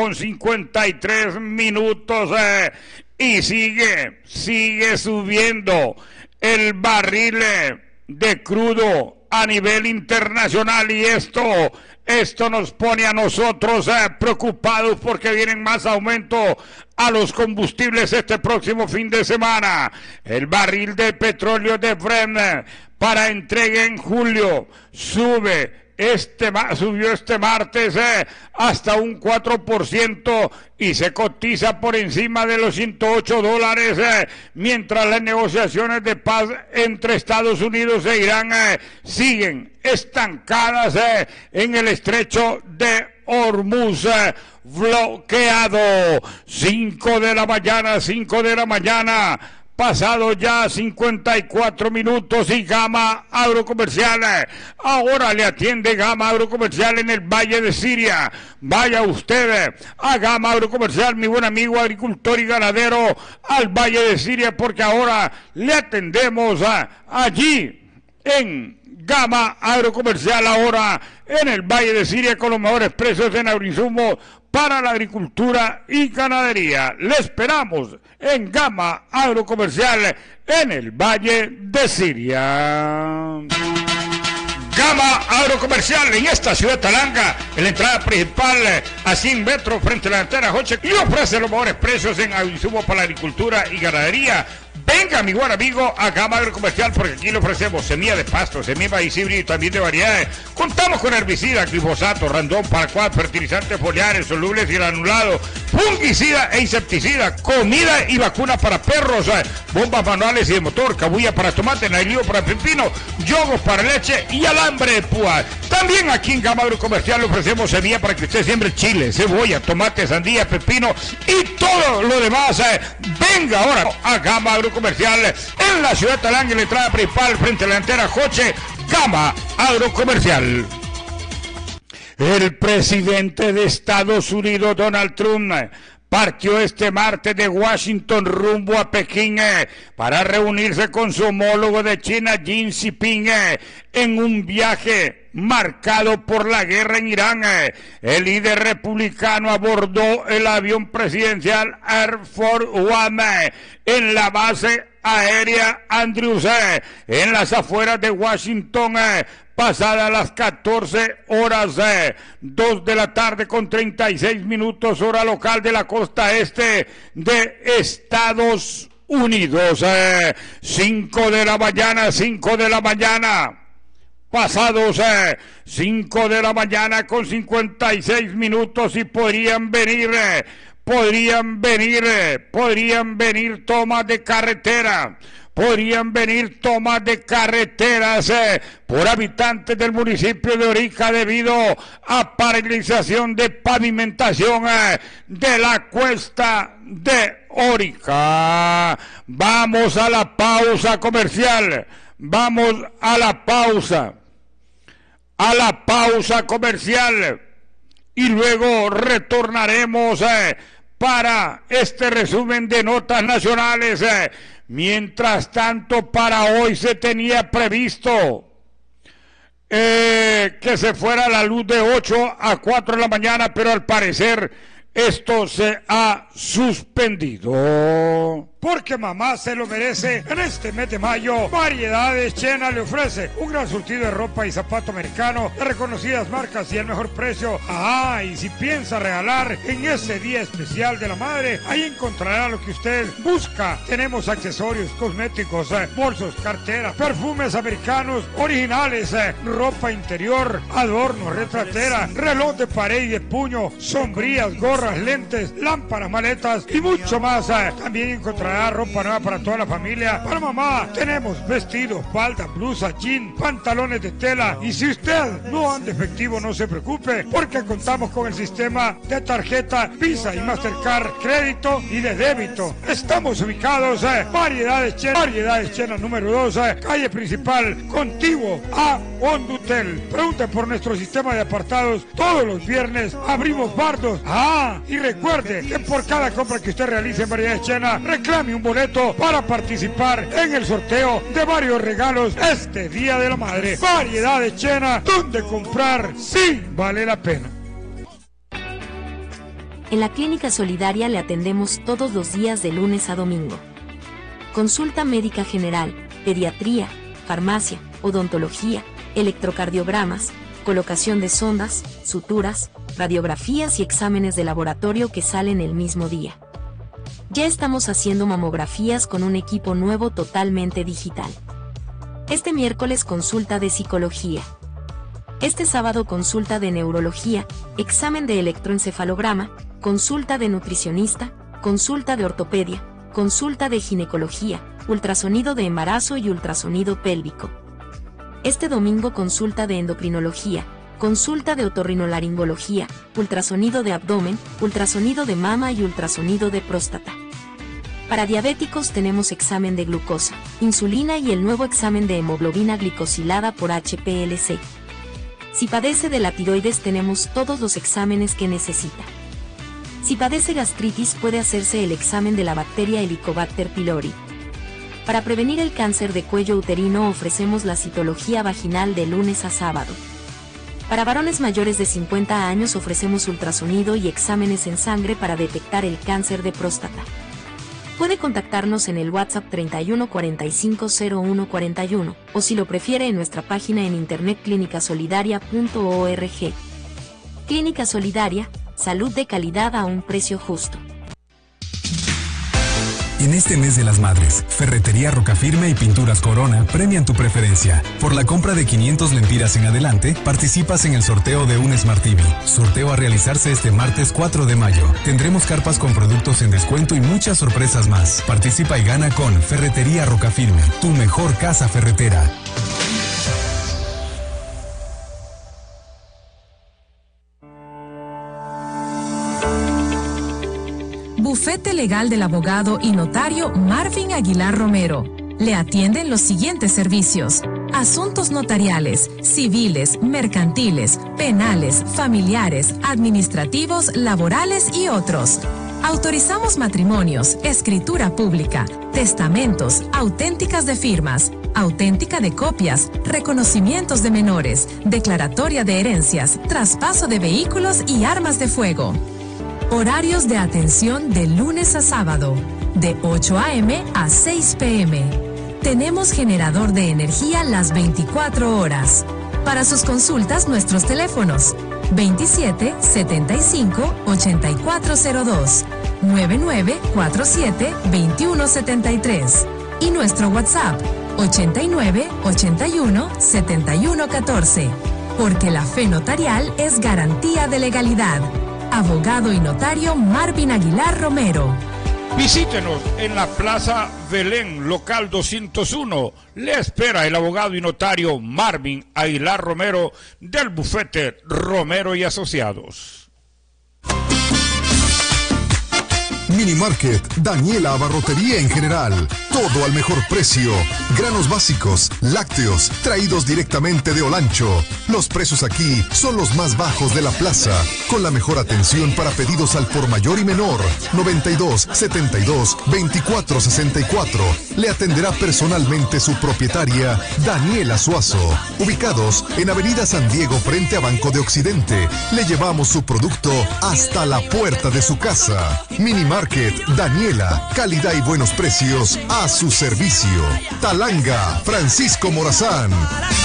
con 53 minutos y sigue subiendo el barril de crudo a nivel internacional, y esto nos pone a nosotros preocupados porque vienen más aumentos a los combustibles este próximo fin de semana. El barril de petróleo de Brent para entrega en julio subió este martes hasta un 4% y se cotiza por encima de los $108, mientras las negociaciones de paz entre Estados Unidos e Irán siguen estancadas en el estrecho de Hormuz, bloqueado. 5 de la mañana. Pasado ya 54 minutos y Gama Agrocomercial ahora le atiende Gama Agrocomercial en el Valle de Siria. Vaya usted a Gama Agrocomercial, mi buen amigo agricultor y ganadero, al Valle de Siria, porque ahora le atendemos allí en Gama Agrocomercial, ahora en el Valle de Siria, con los mejores precios en agroinsumos para la agricultura y ganadería. Le esperamos en Gama Agrocomercial en el Valle de Siria. Gama Agrocomercial en esta ciudad de Talanga, en la entrada principal a 100 metros frente a la antena Joche, y ofrece los mejores precios en agroinsumos para la agricultura y ganadería. Venga, mi buen amigo, a Gama Agrocomercial, porque aquí le ofrecemos semilla de pasto, semilla de maíz híbrido y también de variedades. Contamos con herbicida, glifosato, randón, paraquat, fertilizantes foliares, solubles y granulados, fungicida e insecticida, comida y vacuna para perros, bombas manuales y de motor, cabulla para tomate, nailío para pepino, yogos para leche y alambre de púa. También aquí en Gama Agrocomercial le ofrecemos semilla para que usted siembre chile, cebolla, tomate, sandía, pepino y todo lo demás. Venga ahora a Gama Agrocomercial en la ciudad de Talanga, en la entrada principal frente a la antena Joche. Gama Agrocomercial. El presidente de Estados Unidos, Donald Trump, partió este martes de Washington rumbo a Pekín para reunirse con su homólogo de China, Xi Jinping, en un viaje marcado por la guerra en Irán. El líder republicano abordó el avión presidencial Air Force One en la base aérea Andrews en las afueras de Washington, pasadas las 14 horas, 2 de la tarde con 36 minutos, hora local de la costa este de Estados Unidos. 5 de la mañana, pasados 5 de la mañana con 56 minutos, y podrían venir tomas de carretera. Podrían venir tomas de carreteras por habitantes del municipio de Orica debido a paralización de pavimentación de la cuesta de Orica. Vamos a la pausa comercial. Comercial, y luego retornaremos para este resumen de notas nacionales. Mientras tanto, para hoy se tenía previsto que se fuera la luz de 8 a 4 de la mañana, pero al parecer esto se ha suspendido. Porque mamá se lo merece. En este mes de mayo, Variedades Chena le ofrece un gran surtido de ropa y zapato americano de reconocidas marcas y el mejor precio. Y si piensa regalar en ese día especial de la madre, ahí encontrará lo que usted busca. Tenemos accesorios, cosméticos, bolsos, carteras, perfumes americanos originales, ropa interior, adornos, retratera, reloj de pared y de puño, sombrillas, gorras, lentes, lámparas, maletas y mucho más. También encontrará ropa nueva para toda la familia. Para mamá tenemos vestidos, falda, blusa, jean, pantalones de tela. Y si usted no anda efectivo, no se preocupe, porque contamos con el sistema de tarjeta Visa y Mastercard, crédito y de débito. Estamos ubicados Variedades Chena número 2, calle principal, contiguo a Hondutel. Pregunte por nuestro sistema de apartados. Todos los viernes abrimos bardos. Y recuerde que por cada compra que usted realice en Variedades Chena, reclame un boleto para participar en el sorteo de varios regalos este Día de la Madre. Variedades Chena, donde comprar sí vale la pena. En la Clínica Solidaria le atendemos todos los días de lunes a domingo. Consulta médica general, pediatría, farmacia, odontología, electrocardiogramas, colocación de sondas, suturas, radiografías y exámenes de laboratorio que salen el mismo día. Ya estamos haciendo mamografías con un equipo nuevo totalmente digital. Este miércoles consulta de psicología. Este sábado consulta de neurología, examen de electroencefalograma, consulta de nutricionista, consulta de ortopedia, consulta de ginecología, ultrasonido de embarazo y ultrasonido pélvico. Este domingo consulta de endocrinología, consulta de otorrinolaringología, ultrasonido de abdomen, ultrasonido de mama y ultrasonido de próstata. Para diabéticos tenemos examen de glucosa, insulina y el nuevo examen de hemoglobina glicosilada por HPLC. Si padece de la tiroides tenemos todos los exámenes que necesita. Si padece gastritis puede hacerse el examen de la bacteria Helicobacter pylori. Para prevenir el cáncer de cuello uterino ofrecemos la citología vaginal de lunes a sábado. Para varones mayores de 50 años ofrecemos ultrasonido y exámenes en sangre para detectar el cáncer de próstata. Puede contactarnos en el WhatsApp 31 45 01 41 o si lo prefiere en nuestra página en internet clinicasolidaria.org. Clínica Solidaria, salud de calidad a un precio justo. En este mes de las madres, Ferretería Rocafirme y Pinturas Corona premian tu preferencia. Por la compra de 500 lempiras en adelante, participas en el sorteo de un Smart TV. Sorteo a realizarse este martes 4 de mayo. Tendremos carpas con productos en descuento y muchas sorpresas más. Participa y gana con Ferretería Rocafirme, tu mejor casa ferretera. Bufete Legal del abogado y notario Marvin Aguilar Romero. Le atienden los siguientes servicios: asuntos notariales, civiles, mercantiles, penales, familiares, administrativos, laborales y otros. Autorizamos matrimonios, escritura pública, testamentos, auténticas de firmas, auténtica de copias, reconocimientos de menores, declaratoria de herencias, traspaso de vehículos y armas de fuego. Horarios de atención de lunes a sábado, de 8 a.m. a 6 p.m. Tenemos generador de energía las 24 horas. Para sus consultas, nuestros teléfonos: 27 75 8402, 9947 2173 y nuestro WhatsApp 89 81 71 14. Porque la fe notarial es garantía de legalidad. Abogado y notario Marvin Aguilar Romero. Visítenos en la Plaza Belén, local 201. Le espera el abogado y notario Marvin Aguilar Romero del bufete Romero y Asociados. Mini Market, Daniela Abarrotería en general. Todo al mejor precio. Granos básicos, lácteos, traídos directamente de Olancho. Los precios aquí son los más bajos de la plaza. Con la mejor atención para pedidos al por mayor y menor. 92 72 24 64. Le atenderá personalmente su propietaria, Daniela Suazo. Ubicados en Avenida San Diego frente a Banco de Occidente. Le llevamos su producto hasta la puerta de su casa. Mini Market, Daniela, calidad y buenos precios a su servicio. Talanga, Francisco Morazán.